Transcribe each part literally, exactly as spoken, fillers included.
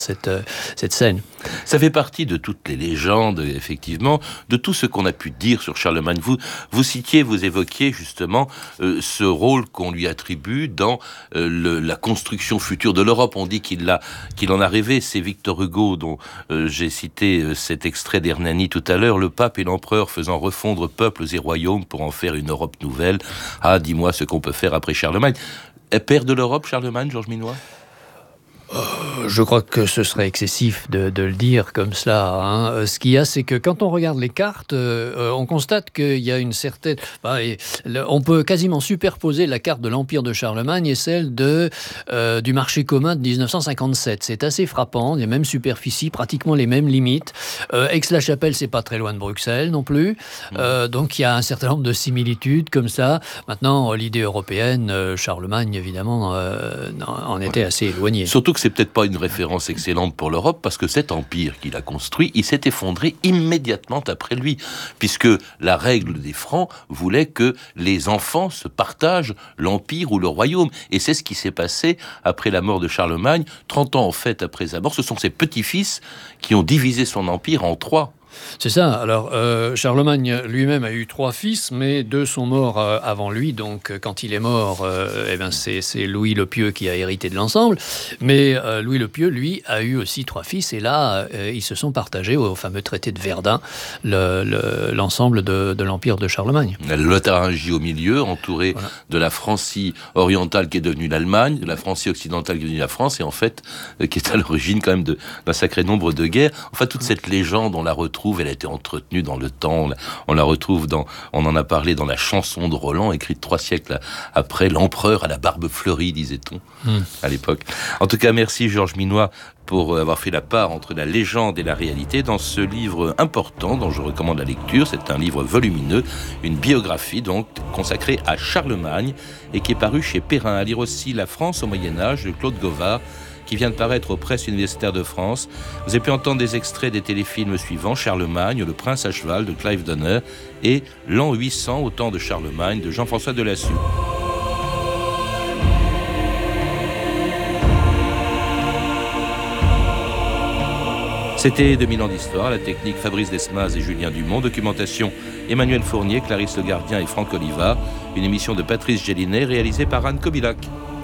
Cette, euh, cette scène. Ça fait partie de toutes les légendes, effectivement, de tout ce qu'on a pu dire sur Charlemagne. Vous, vous citiez, vous évoquiez justement euh, ce rôle qu'on lui attribue dans euh, le, la construction future de l'Europe. On dit qu'il, l'a, qu'il en a rêvé. C'est Victor Hugo dont euh, j'ai cité euh, cet extrait d'Hernani tout à l'heure. Le pape et l'empereur faisant refondre peuples et royaumes pour en faire une Europe nouvelle. Ah, dis-moi ce qu'on peut faire après Charlemagne. Père de l'Europe, Charlemagne, Georges Minois ? Euh, je crois que ce serait excessif de, de le dire comme cela. Hein. Ce qu'il y a, c'est que quand on regarde les cartes, euh, on constate qu'il y a une certaine... Bah, et, le, on peut quasiment superposer la carte de l'Empire de Charlemagne et celle de, euh, du marché commun de dix-neuf cent cinquante-sept. C'est assez frappant, les mêmes superficies, pratiquement les mêmes limites. Euh, Aix-la-Chapelle, c'est pas très loin de Bruxelles non plus. Euh, donc il y a un certain nombre de similitudes comme ça. Maintenant, l'idée européenne, euh, Charlemagne, évidemment, euh, en était assez éloigné. Surtout que c'est peut-être pas une référence excellente pour l'Europe, parce que cet empire qu'il a construit, il s'est effondré immédiatement après lui, puisque la règle des Francs voulait que les enfants se partagent l'empire ou le royaume. Et c'est ce qui s'est passé après la mort de Charlemagne. trente ans en fait après sa mort, ce sont ses petits-fils qui ont divisé son empire en trois. C'est ça. Alors, euh, Charlemagne lui-même a eu trois fils, mais deux sont morts euh, avant lui. Donc, quand il est mort, euh, eh ben, c'est, c'est Louis le Pieux qui a hérité de l'ensemble. Mais euh, Louis le Pieux, lui, a eu aussi trois fils. Et là, euh, ils se sont partagés au fameux traité de Verdun, le, le, l'ensemble de, de l'empire de Charlemagne. La Lotharingie au milieu, entourée voilà. de la Francie orientale qui est devenue l'Allemagne, de la Francie occidentale qui est devenue la France, et en fait, euh, qui est à l'origine quand même de, d'un sacré nombre de guerres. Enfin, toute cette légende, on la retrouve. Elle a été entretenue dans le temps. On la retrouve dans, on en a parlé dans la chanson de Roland, écrite trois siècles après, l'empereur à la barbe fleurie, disait-on, mmh. à l'époque. En tout cas, merci Georges Minois pour avoir fait la part entre la légende et la réalité dans ce livre important dont je recommande la lecture. C'est un livre volumineux, une biographie donc consacrée à Charlemagne et qui est paru chez Perrin. À lire aussi La France au Moyen-Âge de Claude Gauvard, qui vient de paraître aux presses universitaires de France. Vous avez pu entendre des extraits des téléfilms suivants: Charlemagne, Le Prince à cheval de Clive Donner et L'an huit cents au temps de Charlemagne de Jean-François Delassue. C'était deux mille ans d'histoire, la technique Fabrice Desmas et Julien Dumont, documentation Emmanuel Fournier, Clarisse Le Gardien et Franck Oliva, une émission de Patrice Gélinet réalisée par Anne Kobilac.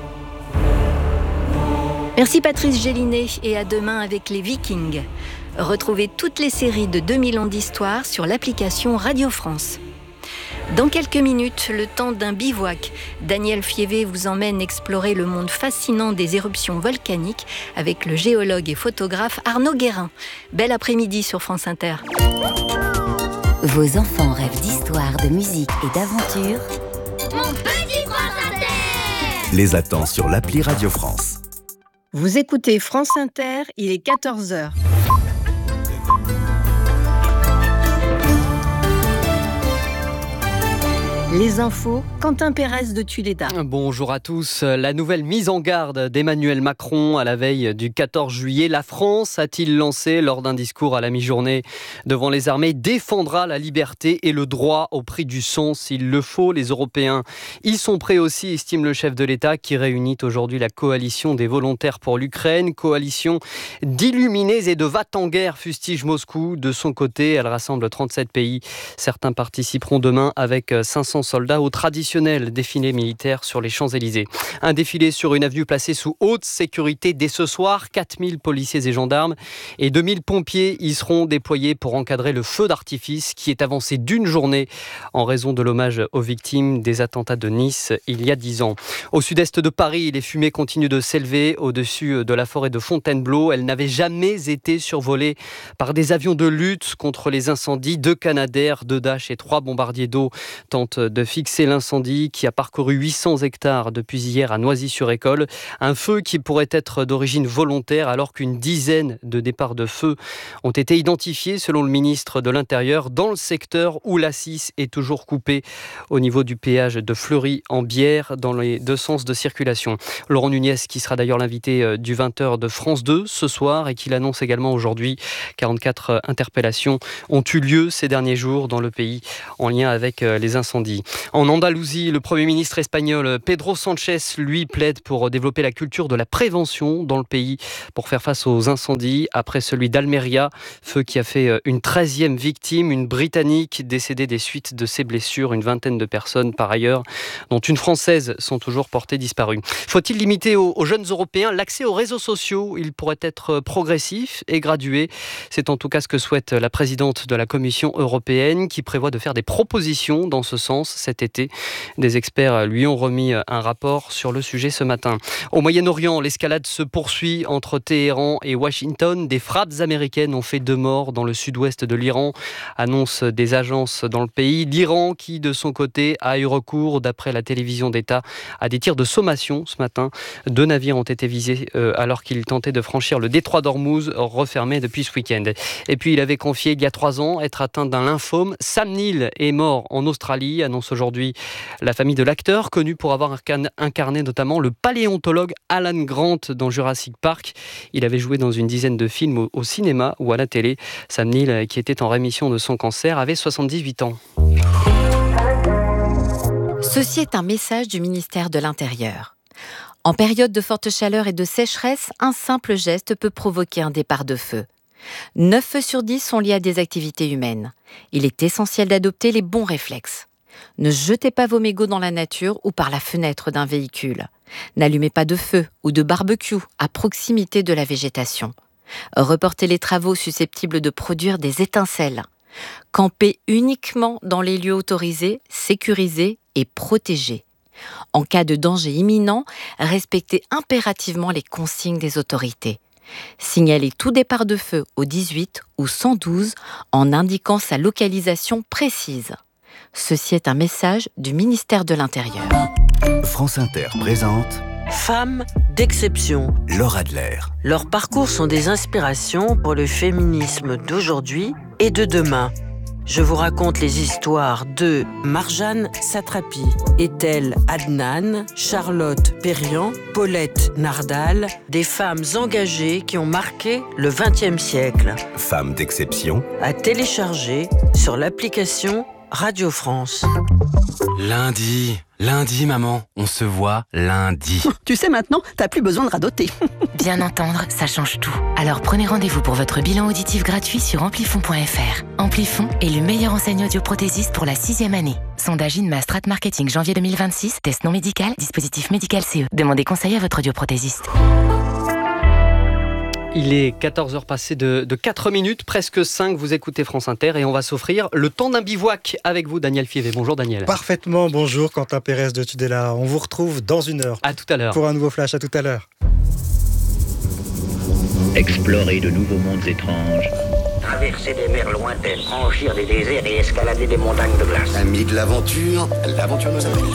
Merci Patrice Gélinet et à demain avec les Vikings. Retrouvez toutes les séries de deux mille ans d'histoire sur l'application Radio France. Dans quelques minutes, le temps d'un bivouac. Daniel Fievé vous emmène explorer le monde fascinant des éruptions volcaniques avec le géologue et photographe Arnaud Guérin. Bel après-midi sur France Inter. Vos enfants rêvent d'histoire, de musique et d'aventure. Mon petit France Inter les attend sur l'appli Radio France. Vous écoutez France Inter, il est quatorze heures. Les infos, Quentin Pérez de Tuléda. Bonjour à tous. La nouvelle mise en garde d'Emmanuel Macron à la veille du quatorze juillet. La France, a-t-il lancé lors d'un discours à la mi-journée devant les armées, défendra la liberté et le droit au prix du sang s'il le faut. Les Européens y sont prêts aussi, estime le chef de l'État qui réunit aujourd'hui la coalition des volontaires pour l'Ukraine. Coalition d'illuminés et de va-t-en-guerre, fustige Moscou. De son côté, elle rassemble trente-sept pays. Certains participeront demain avec cinq cents soldats au traditionnel défilé militaire sur les Champs-Élysées. Un défilé sur une avenue placée sous haute sécurité dès ce soir. quatre mille policiers et gendarmes et deux mille pompiers y seront déployés pour encadrer le feu d'artifice qui est avancé d'une journée en raison de l'hommage aux victimes des attentats de Nice il y a dix ans. Au sud-est de Paris, les fumées continuent de s'élever au-dessus de la forêt de Fontainebleau. Elles n'avaient jamais été survolées par des avions de lutte contre les incendies. Deux Canadair, deux Dash et trois bombardiers d'eau tentent de fixer l'incendie qui a parcouru huit cents hectares depuis hier à Noisy-sur-École. Un feu qui pourrait être d'origine volontaire alors qu'une dizaine de départs de feu ont été identifiés selon le ministre de l'Intérieur dans le secteur où l'A six est toujours coupée au niveau du péage de Fleury-en-Bière dans les deux sens de circulation. Laurent Nunez qui sera d'ailleurs l'invité du vingt heures de France deux ce soir et qui l'annonce également aujourd'hui. quarante-quatre interpellations ont eu lieu ces derniers jours dans le pays en lien avec les incendies. samedi. En Andalousie, le Premier ministre espagnol Pedro Sánchez, lui, plaide pour développer la culture de la prévention dans le pays pour faire face aux incendies après celui d'Almeria, feu qui a fait une treizième victime, une Britannique décédée des suites de ses blessures. Une vingtaine de personnes, par ailleurs, dont une Française, sont toujours portées disparues. Faut-il limiter aux, aux jeunes Européens l'accès aux réseaux sociaux ? Il pourrait être progressif et gradué. C'est en tout cas ce que souhaite la présidente de la Commission européenne, qui prévoit de faire des propositions dans ce sens cet été. Des experts lui ont remis un rapport sur le sujet ce matin. Au Moyen-Orient, l'escalade se poursuit entre Téhéran et Washington. Des frappes américaines ont fait deux morts dans le sud-ouest de l'Iran, annoncent des agences dans le pays. L'Iran qui, de son côté, a eu recours, d'après la télévision d'État, à des tirs de sommation ce matin. Deux navires ont été visés euh, alors qu'ils tentaient de franchir le détroit d'Ormuz, refermé depuis ce week-end. Et puis, il avait confié il y a trois ans être atteint d'un lymphome. Sam Neill est mort en Australie, annonce aujourd'hui la famille de l'acteur, connu pour avoir incarné notamment le paléontologue Alan Grant dans Jurassic Park. Il avait joué dans une dizaine de films au, au cinéma ou à la télé. Sam Neill, qui était en rémission de son cancer, avait soixante-dix-huit ans. Ceci est un message du ministère de l'Intérieur. En période de forte chaleur et de sécheresse, un simple geste peut provoquer un départ de feu. neuf feux sur dix sont liés à des activités humaines. Il est essentiel d'adopter les bons réflexes. Ne jetez pas vos mégots dans la nature ou par la fenêtre d'un véhicule. N'allumez pas de feu ou de barbecue à proximité de la végétation. Reportez les travaux susceptibles de produire des étincelles. Campez uniquement dans les lieux autorisés, sécurisés et protégés. En cas de danger imminent, respectez impérativement les consignes des autorités. Signalez tout départ de feu au dix-huit ou cent douze en indiquant sa localisation précise. Ceci est un message du ministère de l'Intérieur. France Inter présente Femmes d'exception. Laura Adler. Leurs parcours sont des inspirations pour le féminisme d'aujourd'hui et de demain. Je vous raconte les histoires de Marjane Satrapi, Ethel Adnan, Charlotte Perriand, Paulette Nardal, des femmes engagées qui ont marqué le vingtième siècle. Femmes d'exception. À télécharger sur l'application Radio France. Lundi, lundi maman, on se voit lundi. Tu sais maintenant, t'as plus besoin de radoter. Bien entendre, ça change tout. Alors prenez rendez-vous pour votre bilan auditif gratuit sur amplifon point f r. Amplifon est le meilleur enseigne audioprothésiste pour la sixième année. Sondage INMA Strat Marketing janvier deux mille vingt-six, test non médical, dispositif médical C E. Demandez conseil à votre audioprothésiste. Il est quatorze heures passées de, de quatre minutes, presque cinq, vous écoutez France Inter et on va s'offrir le temps d'un bivouac avec vous, Daniel Fievé. Bonjour Daniel. Parfaitement, bonjour Quentin Pérez de Tudela. On vous retrouve dans une heure. À tout à l'heure. Pour un nouveau flash, à tout à l'heure. Explorer de nouveaux mondes étranges. Traverser des mers lointaines, franchir des déserts et escalader des montagnes de glace. Amis de l'aventure, l'aventure nous appelle.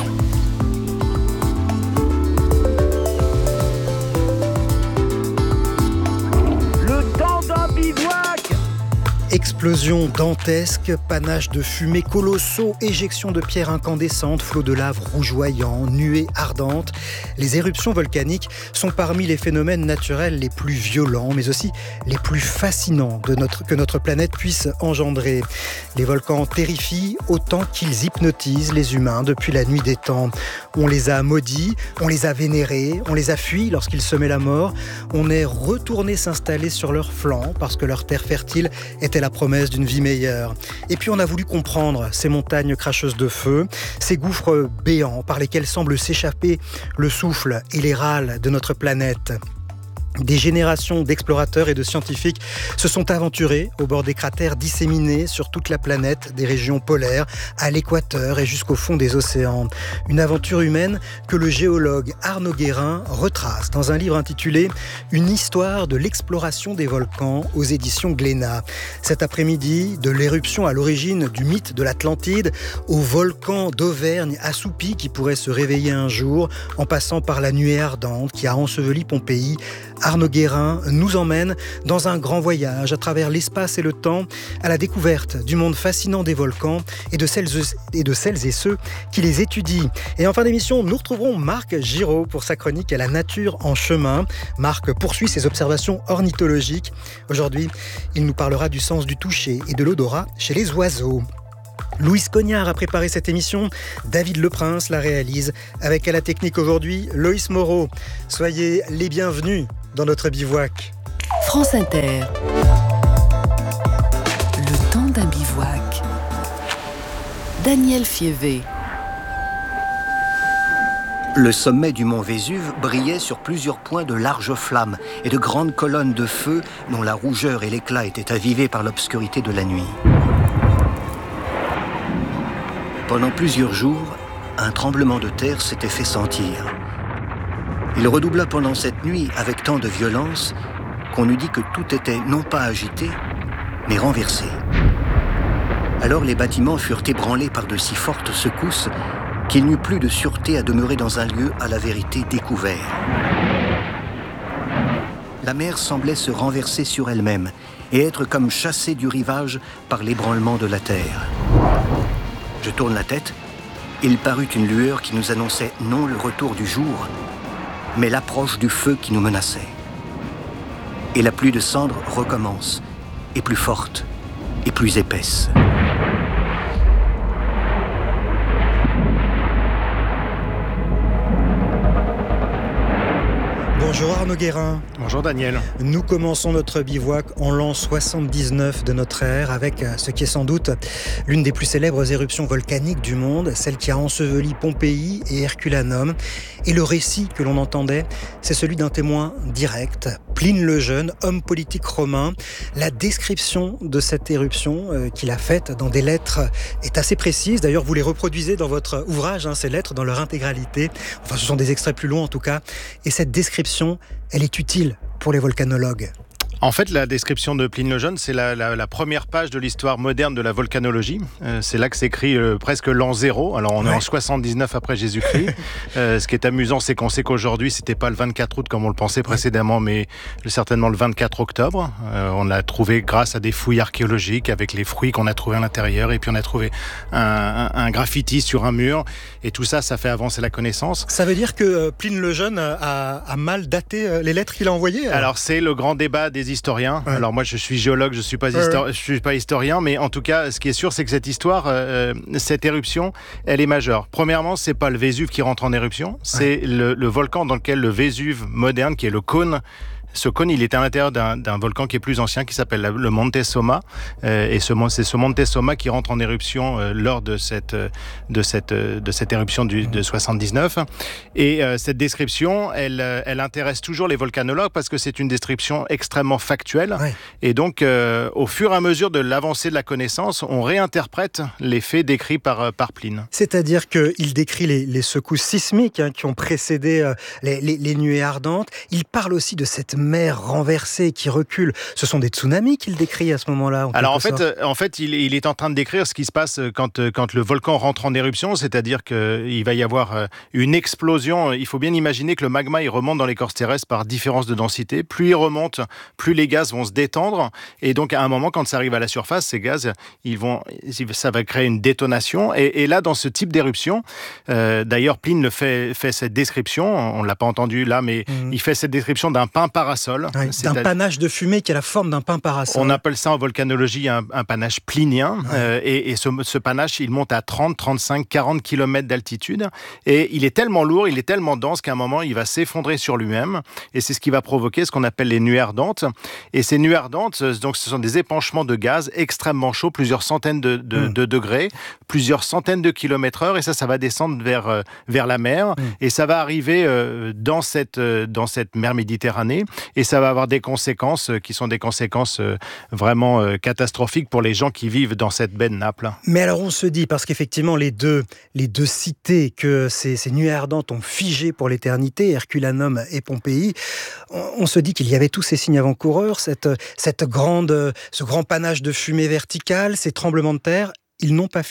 Explosion dantesque, panache de fumée colossaux, éjection de pierres incandescentes, flots de lave rougeoyants, nuées ardentes. Les éruptions volcaniques sont parmi les phénomènes naturels les plus violents, mais aussi les plus fascinants de notre, que notre planète puisse engendrer. Les volcans terrifient autant qu'ils hypnotisent les humains depuis la nuit des temps. On les a maudits, on les a vénérés, on les a fuis lorsqu'ils semaient la mort. On est retourné s'installer sur leurs flancs parce que leur terre fertile était la promesse d'une vie meilleure. Et puis on a voulu comprendre ces montagnes cracheuses de feu, ces gouffres béants par lesquels semble s'échapper le souffle et les râles de notre planète. Des générations d'explorateurs et de scientifiques se sont aventurés au bord des cratères disséminés sur toute la planète, des régions polaires à l'équateur et jusqu'au fond des océans. Une aventure humaine que le géologue Arnaud Guérin retrace dans un livre intitulé « Une histoire de l'exploration des volcans » aux éditions Glénat. Cet après-midi, de l'éruption à l'origine du mythe de l'Atlantide au volcan d'Auvergne assoupi qui pourrait se réveiller un jour en passant par la nuée ardente qui a enseveli Pompéi, Arnaud Guérin nous emmène dans un grand voyage à travers l'espace et le temps à la découverte du monde fascinant des volcans et de celles et, de celles et ceux qui les étudient. Et en fin d'émission, nous retrouverons Marc Giraud pour sa chronique « La nature en chemin ». Marc poursuit ses observations ornithologiques. Aujourd'hui, il nous parlera du sens du toucher et de l'odorat chez les oiseaux. Louise Cognard a préparé cette émission, David Leprince la réalise, avec à la technique aujourd'hui Loïs Moreau. Soyez les bienvenus dans notre bivouac. France Inter. Le temps d'un bivouac. Daniel Fievé. Le sommet du mont Vésuve brillait sur plusieurs points de larges flammes et de grandes colonnes de feu dont la rougeur et l'éclat étaient avivés par l'obscurité de la nuit. Pendant plusieurs jours, un tremblement de terre s'était fait sentir. Il redoubla pendant cette nuit avec tant de violence qu'on eût dit que tout était non pas agité, mais renversé. Alors les bâtiments furent ébranlés par de si fortes secousses qu'il n'y eut plus de sûreté à demeurer dans un lieu à la vérité découvert. La mer semblait se renverser sur elle-même et être comme chassée du rivage par l'ébranlement de la terre. Je tourne la tête, il parut une lueur qui nous annonçait non le retour du jour, mais l'approche du feu qui nous menaçait. Et la pluie de cendres recommence, et plus forte, et plus épaisse. Bonjour Arnaud Guérin. Bonjour Daniel. Nous commençons notre bivouac en l'an soixante-dix-neuf de notre ère avec ce qui est sans doute l'une des plus célèbres éruptions volcaniques du monde, celle qui a enseveli Pompéi et Herculanum. Et le récit que l'on entendait, c'est celui d'un témoin direct, Pline le Jeune, homme politique romain. La description de cette éruption euh, qu'il a faite dans des lettres est assez précise. D'ailleurs, vous les reproduisez dans votre ouvrage, hein, ces lettres, dans leur intégralité. Enfin, ce sont des extraits plus longs en tout cas. Et cette description, elle est utile pour les volcanologues. En fait, la description de Pline le Jeune, c'est la, la, la première page de l'histoire moderne de la volcanologie. Euh, c'est là que s'écrit euh, presque l'an zéro. Alors, on ouais. est en soixante-dix-neuf après Jésus-Christ. euh, ce qui est amusant, c'est qu'on sait qu'aujourd'hui, c'était pas le vingt-quatre août comme on le pensait précédemment, mais certainement le vingt-quatre octobre. Euh, on l'a trouvé grâce à des fouilles archéologiques avec les fruits qu'on a trouvés à l'intérieur. Et puis, on a trouvé un, un, un graffiti sur un mur. Et tout ça, ça fait avancer la connaissance. Ça veut dire que Pline le Jeune a, a mal daté les lettres qu'il a envoyées? Alors, alors c'est le grand débat des historien. Ouais. Alors moi je suis géologue, je suis pas histori- ouais. je suis pas historien, mais en tout cas ce qui est sûr c'est que cette histoire, euh, cette éruption, elle est majeure. Premièrement, c'est pas le Vésuve qui rentre en éruption, c'est ouais. le, le volcan dans lequel le Vésuve moderne, qui est le cône. Ce cône, il est à l'intérieur d'un, d'un volcan qui est plus ancien, qui s'appelle le Monte Somma. Euh, et ce, c'est ce Monte Somma qui rentre en éruption euh, lors de cette, de cette, de cette éruption du, de soixante-dix-neuf. Et euh, cette description, elle, elle intéresse toujours les volcanologues parce que c'est une description extrêmement factuelle. Ouais. Et donc, euh, au fur et à mesure de l'avancée de la connaissance, on réinterprète les faits décrits par, par Pline. C'est-à-dire qu'il décrit les, les secousses sismiques hein, qui ont précédé euh, les, les, les nuées ardentes. Il parle aussi de cette mer renversée qui recule. Ce sont des tsunamis qu'il décrit à ce moment-là. En Alors en fait, euh, en fait il, il est en train de décrire ce qui se passe quand, quand le volcan rentre en éruption, c'est-à-dire qu'il va y avoir une explosion. Il faut bien imaginer que le magma il remonte dans l'écorce terrestre par différence de densité. Plus il remonte, plus les gaz vont se détendre. Et donc à un moment, quand ça arrive à la surface, ces gaz, ils vont, ça va créer une détonation. Et, et là, dans ce type d'éruption, euh, d'ailleurs Pline le fait, fait cette description, on ne l'a pas entendu là, mais mmh. il fait cette description d'un pain parasol. Ouais, d'un panache de fumée qui a la forme d'un pain parasol. On appelle ça en volcanologie un, un panache plinien. Ouais. Euh, et et ce, ce panache, il monte à trente, trente-cinq, quarante kilomètres d'altitude. Et il est tellement lourd, il est tellement dense qu'à un moment, il va s'effondrer sur lui-même. Et c'est ce qui va provoquer ce qu'on appelle les nuées ardentes. Et ces nuées ardentes, donc, ce sont des épanchements de gaz extrêmement chauds, plusieurs centaines de, de, mmh. de degrés, plusieurs centaines de kilomètres heure. Et ça, ça va descendre vers, vers la mer. Mmh. Et ça va arriver euh, dans, cette, euh, dans cette mer Méditerranée. Et ça va avoir des conséquences qui sont des conséquences vraiment catastrophiques pour les gens qui vivent dans cette baie de Naples. Mais alors on se dit, parce qu'effectivement les deux, les deux cités que ces, ces nuées ardentes ont figées pour l'éternité, Herculanum et Pompéi, on, on se dit qu'il y avait tous ces signes avant-coureurs, cette, cette grande, ce grand panache de fumée verticale, ces tremblements de terre, ils n'ont pas fui.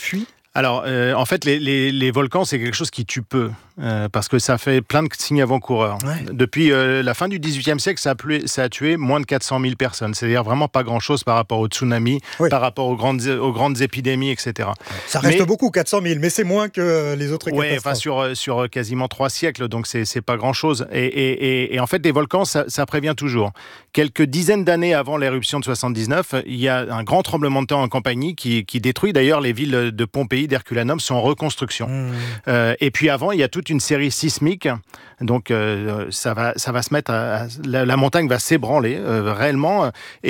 Alors, euh, en fait, les, les, les volcans, c'est quelque chose qui tue peu, euh, parce que ça fait plein de signes avant-coureurs. Ouais. Depuis euh, la fin du dix-huitième siècle, ça a, tué, ça a tué moins de quatre cent mille personnes. C'est-à-dire vraiment pas grand-chose par rapport aux tsunamis, oui. par rapport aux grandes, aux grandes épidémies, et cetera. Ça reste mais, beaucoup, quatre cent mille, mais c'est moins que les autres catastrophes. Oui, enfin, sur, sur quasiment trois siècles, donc c'est, c'est pas grand-chose. Et, et, et, et en fait, les volcans, ça, ça prévient toujours. Quelques dizaines d'années avant l'éruption de soixante-dix-neuf, il y a un grand tremblement de terre en Campanie qui, qui détruit d'ailleurs les villes de Pompéi, d'Herculanum sont en reconstruction. Mmh. Euh, et puis avant, il y a toute une série sismique. Donc, euh, ça, va, ça va se mettre à, à, la, la montagne va s'ébranler euh, réellement. Et